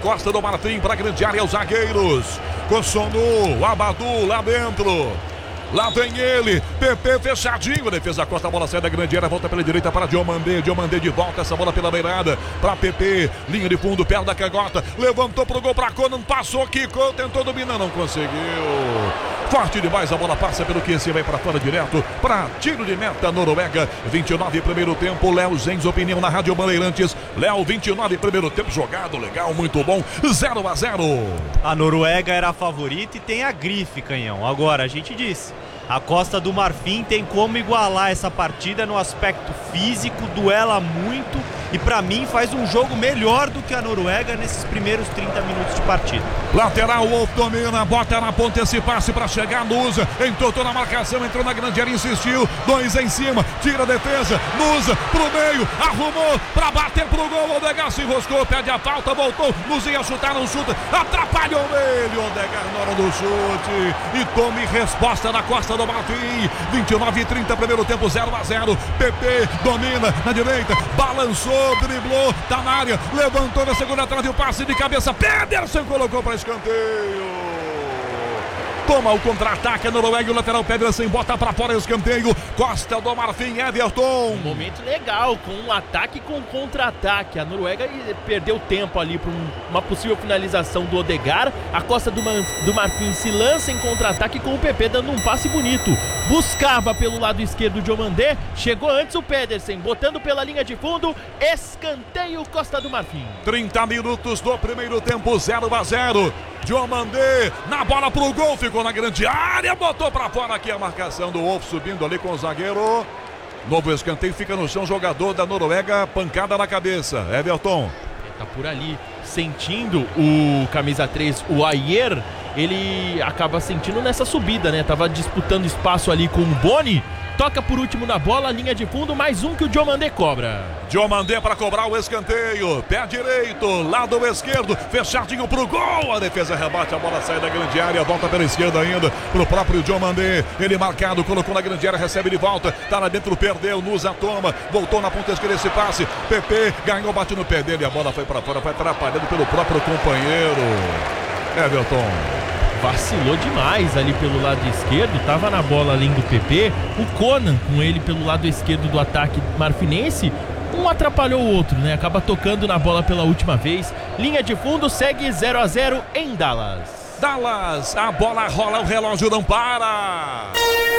Costa do Marfim para a grande área, os zagueiros. Cossonu, Abadu lá dentro. Lá tem ele, PP fechadinho, defesa Costa, a bola sai da grande área, volta pela direita para Diomandé de volta, essa bola pela beirada, para PP, linha de fundo, perto da canhota, levantou pro gol para Conan, passou, quicou, tentou dominar, não conseguiu. Forte demais, a bola passa pelo QC, vai para fora direto, para tiro de meta, Noruega, 29 primeiro tempo, Léo Zenz, opinião na Rádio Bandeirantes, Léo, 29 primeiro tempo, jogado, legal, muito bom, 0-0. A Noruega era a favorita e tem a grife, Canhão, agora a gente disse, a Costa do Marfim tem como igualar essa partida no aspecto físico, duela muito e pra mim faz um jogo melhor do que a Noruega nesses primeiros 30 minutos de partida. Lateral, Wolf domina, bota na ponta esse passe pra chegar, Nusa, entortou na marcação, entrou na grande área, insistiu, 2 em cima, tira a defesa, Nusa pro meio, arrumou pra bater pro gol, Odegaard se enroscou, pede a falta, voltou, Nusa ia chutar, não chuta, atrapalhou ele, Odegaard na hora do chute e tome resposta da Costa do Marfim, 29 e 30, primeiro tempo, 0-0, PP domina na direita, balançou, driblou, tá na área, levantou na segunda trave, o passe de cabeça, Pedersen colocou para escanteio. Toma o contra-ataque, a Noruega, o lateral Pedersen bota pra fora o escanteio, Costa do Marfim, Everton. Um momento legal, com um ataque com contra-ataque. A Noruega perdeu tempo ali para uma possível finalização do Odegaard. A Costa do Marfim se lança em contra-ataque com o PP dando um passe bonito. Buscava pelo lado esquerdo o Diomandé, chegou antes o Pedersen, botando pela linha de fundo, escanteio Costa do Marfim. 30 minutos do primeiro tempo, 0-0. Diomandé na bola pro gol, ficou na grande área, botou pra fora aqui a marcação do Wolf, subindo ali com o zagueiro. Novo escanteio, fica no chão, jogador da Noruega, pancada na cabeça, Everton. Tá por ali, sentindo o camisa 3, o Ayer, ele acaba sentindo nessa subida, né? Tava disputando espaço ali com o Boni. Toca por último na bola, linha de fundo, mais um que o Diomandé cobra. Diomandé para cobrar o escanteio, pé direito, lado esquerdo, fechadinho pro gol, a defesa rebate, a bola sai da grande área, volta pela esquerda ainda, pro próprio Diomandé, ele marcado, colocou na grande área, recebe de volta, tá lá dentro, perdeu, Nusa toma, voltou na ponta esquerda esse passe, PP ganhou, bate no pé dele, a bola foi para fora, foi atrapalhando pelo próprio companheiro, Everton. Vacilou demais ali pelo lado esquerdo, tava na bola além do PP, o Conan com ele pelo lado esquerdo do ataque marfinense, um atrapalhou o outro, né? Acaba tocando na bola pela última vez, linha de fundo, segue 0-0 em Dallas. Dallas, a bola rola, o relógio não para.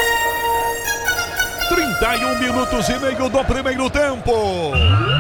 31 minutos e meio do primeiro tempo.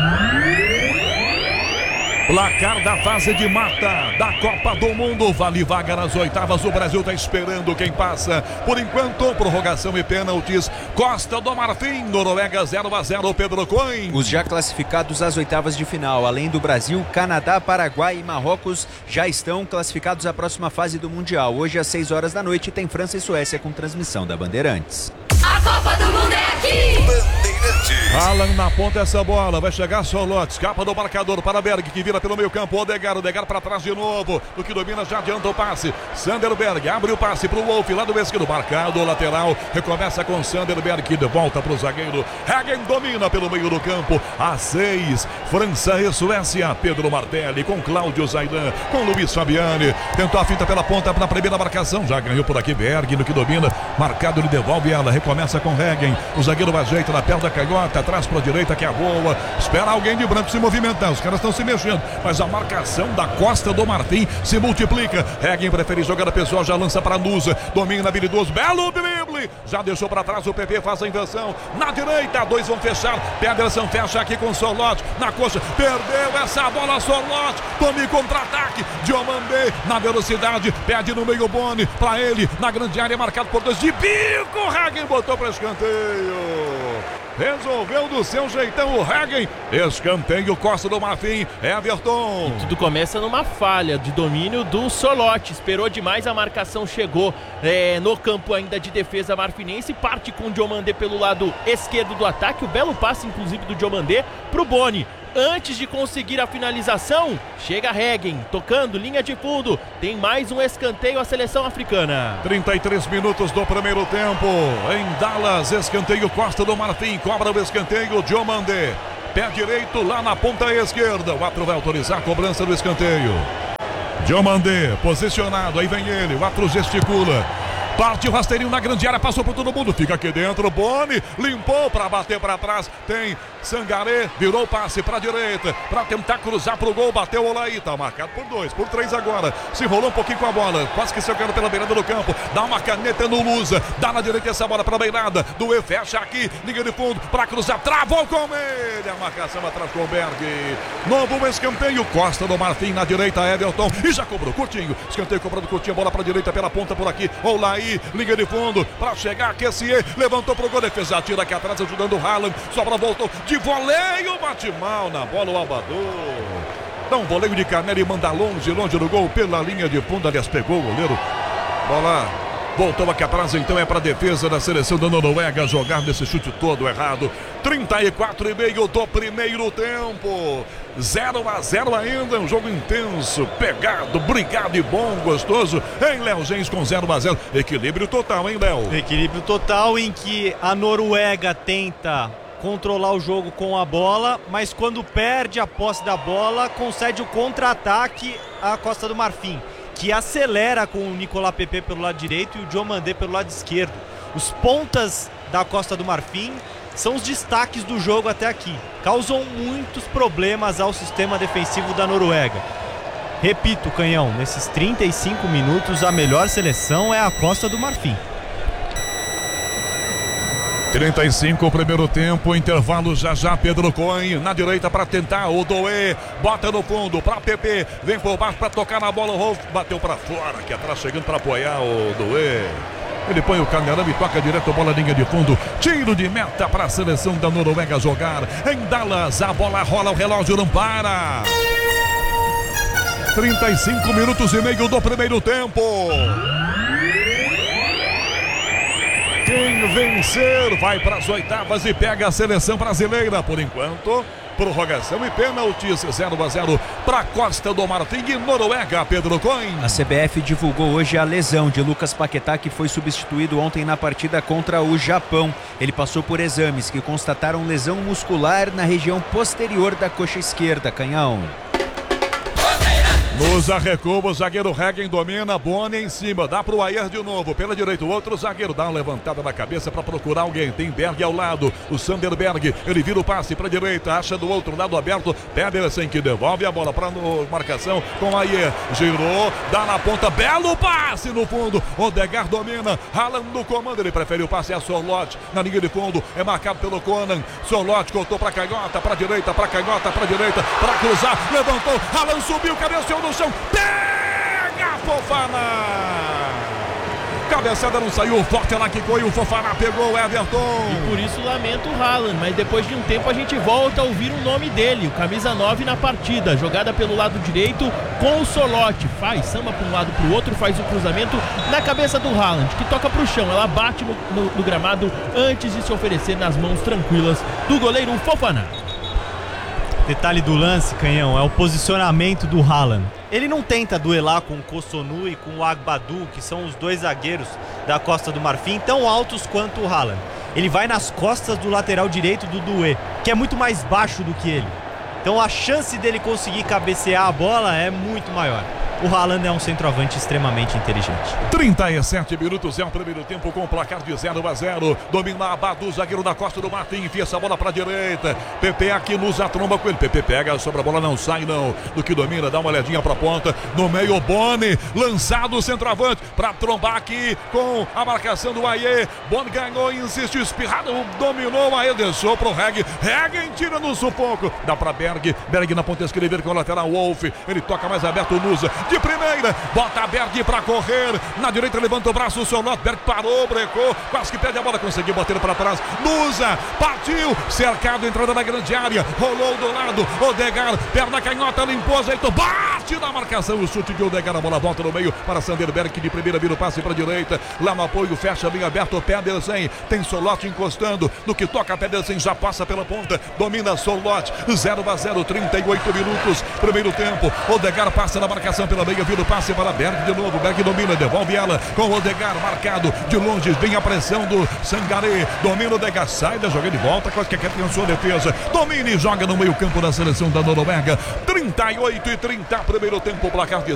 Placar da fase de mata da Copa do Mundo, vale vaga nas oitavas, o Brasil está esperando quem passa. Por enquanto, prorrogação e pênaltis, Costa do Marfim, Noruega 0-0, Pedro Coin. Os já classificados às oitavas de final, além do Brasil, Canadá, Paraguai e Marrocos, já estão classificados à próxima fase do Mundial. Hoje às 6 horas da noite tem França e Suécia com transmissão da Bandeirantes. A Copa do Mundo é aqui! Bandeirantes. Alan na ponta essa bola, vai chegar Solot, escapa do marcador para Berg, que vira pelo meio campo, Odegaard para trás de novo, o que domina já adianta o passe, Sanderberg abre o passe pro Wolf, lá do esquerdo, marcado, lateral, recomeça com Sanderberg, de volta pro zagueiro, Hagen domina pelo meio do campo, a 6, França e Suécia, Pedro Martelli com Cláudio Zaidan, com Luiz Fabiani, tentou a finta pela ponta na primeira marcação, já ganhou por aqui Berg, no que domina, marcado, ele devolve ela, recomeça com Hagen, o zagueiro ajeita na perna da canhota, atrás para a direita que é a boa, espera alguém de branco se movimentar, os caras estão se mexendo, mas a marcação da Costa do Marfim se multiplica, Hagen prefere jogada pessoal, já lança para Nusa, domina habilidoso, belo drible, já deixou para trás, o PP faz a inversão, na direita, 2 vão fechar, Pedersen fecha aqui com Solot, na coxa, perdeu essa bola, Solot, tome contra-ataque, Diomandé na velocidade, perde no meio Boni, para ele, na grande área, marcado por 2 de bico, Hagen botou para escanteio. Resolveu do seu jeitão o Hagen. Escanteio Costa do Marfim, Everton. E tudo começa numa falha de domínio do Solot. Esperou demais, a marcação chegou no campo ainda de defesa marfinense. Parte com o Diomandé pelo lado esquerdo do ataque. O belo passe, inclusive, do Diomandé pro Boni. Antes de conseguir a finalização, chega Hagen, tocando, linha de fundo. Tem mais um escanteio a seleção africana. 33 minutos do primeiro tempo. Em Dallas, escanteio Costa do Marfim. Cobra o escanteio, Diomandé. Pé direito lá na ponta esquerda. O árbitro vai autorizar a cobrança do escanteio. Diomandé, posicionado, aí vem ele, o Atro gesticula. Partiu rasteirinho na grande área, passou por todo mundo, fica aqui dentro, Boni, limpou para bater para trás, tem Sangaré, virou o passe para direita, para tentar cruzar pro gol, bateu o Olaí, tá marcado por 2, por 3 agora, se enrolou um pouquinho com a bola, quase que chegando pela beirada do campo, dá uma caneta no Lusa, dá na direita essa bola para beirada, Duê fecha aqui, linha de fundo, para cruzar, travou com ele, a marcação atrás com o Berg, novo escanteio, Costa do Marfim na direita, Everton, e já cobrou, curtinho, escanteio cobrando curtinho, bola para direita pela ponta por aqui, Olaí, liga de fundo para chegar, Kessier levantou pro gol, defesa tira aqui atrás ajudando o Haaland, sobra, voltou de voleio, bate mal na bola o Albador, dá um voleio de canela e manda longe do gol pela linha de fundo, aliás pegou o goleiro, bola voltou aqui atrás, então é para defesa da seleção da Noruega jogar nesse chute todo errado. 34,5 do primeiro tempo. 0-0 ainda, um jogo intenso, pegado, brigado e bom, gostoso. Em Léo Gens com 0-0. Equilíbrio total, hein, Léo? Equilíbrio total em que a Noruega tenta controlar o jogo com a bola, mas quando perde a posse da bola, concede o contra-ataque à Costa do Marfim, que acelera com o Nicolas Pepe pelo lado direito e o Diomandé pelo lado esquerdo. Os pontas da Costa do Marfim são os destaques do jogo até aqui. Causam muitos problemas ao sistema defensivo da Noruega. Repito, Canhão, nesses 35 minutos a melhor seleção é a Costa do Marfim. 35 o primeiro tempo, intervalo já Pedro Cohen na direita para tentar o Doué, bota no fundo para Pepe, vem por baixo para tocar na bola, o Rolf bateu para fora, aqui atrás chegando para apoiar o Doué. Ele põe o canelão e toca direto a bola linha de fundo. Tiro de meta para a seleção da Noruega jogar em Dallas. A bola rola, o relógio não para. 35 minutos e meio do primeiro tempo. Quem vencer vai para as oitavas e pega a seleção brasileira. Por enquanto, prorrogação e pênaltis, 0-0 para Costa do Marfim e Noruega, Pedro Cohen. A CBF divulgou hoje a lesão de Lucas Paquetá, que foi substituído ontem na partida contra o Japão. Ele passou por exames que constataram lesão muscular na região posterior da coxa esquerda, Canhão. Nos arrecua, o zagueiro Regen domina, Boni em cima, dá pro Ayer de novo, pela direita, o outro zagueiro dá uma levantada na cabeça para procurar alguém, tem Berg ao lado, o Sander Berg, ele vira o passe pra direita, acha do outro lado aberto, Pedersen que devolve a bola pra marcação com Ayer, girou, dá na ponta, belo passe no fundo, Odegaard domina, Haaland no comando, ele prefere o passe a Sorloth, na linha de fundo, é marcado pelo Conan, Sorloth cortou pra canhota, pra direita, pra canhota, pra direita, pra cruzar, levantou, Haaland subiu, cabeceou no chão, pega Fofana, cabeçada não saiu, forte ela quicou e o Fofana pegou o Everton. E por isso lamento o Haaland, mas depois de um tempo a gente volta a ouvir o nome dele, o camisa 9 na partida, jogada pelo lado direito com o Sorloth, faz samba para um lado para o outro, faz o cruzamento na cabeça do Haaland, que toca para o chão, ela bate no gramado antes de se oferecer nas mãos tranquilas do goleiro Fofana. Detalhe do lance, Canhão, é o posicionamento do Haaland. Ele não tenta duelar com o Kosunu e com o Agbadu, que são os dois zagueiros da Costa do Marfim, tão altos quanto o Haaland. Ele vai nas costas do lateral direito do Doué, que é muito mais baixo do que ele. Então a chance dele conseguir cabecear a bola é muito maior. O Haaland é um centroavante extremamente inteligente. 37 minutos é o primeiro tempo com o placar de 0-0. Domina Abadu, zagueiro da Costa do Marfim, enfia essa bola para a direita. Pepe aqui nos atromba com ele. Pepe pega, sobre a bola não sai não. Do que domina, dá uma olhadinha para a ponta. No meio, Boni, lançado o centroavante para trombar aqui com a marcação do Ayer. Boni ganhou, insistiu, espirrado, dominou, Ayer deixou pro Regen. Regen tira no sufoco. Dá para Berg. Berg na ponta esquerda com o lateral Wolf. Ele toca mais aberto, Nusa. De primeira, bota a Berg para correr, na direita levanta o braço, o Sorloth, Berg parou, brecou, quase que perde a bola, conseguiu bater para trás, Nusa, partiu, cercado, entrada na grande área, rolou do lado, Odegaard, perna canhota, limpou, ajeitou, bate na marcação, o chute de Odegaard, a bola volta no meio para Sander Berg, que de primeira vira o passe para a direita, lá no apoio, fecha bem aberto, Pedersen, tem Sorloth encostando, no que toca Pedersen, já passa pela ponta, domina Sorloth, 0-0, 38 minutos, primeiro tempo, Odegaard passa na marcação pela meia, vira o passe para Berg de novo, Berg domina, devolve ela com o Odegaard marcado de longe, vem a pressão do Sangaré, domina o Odegaard, sai da jogada de volta, quase que atenção a defesa, domina e joga no meio campo da seleção da Noruega, 38 e 30, primeiro tempo, placar de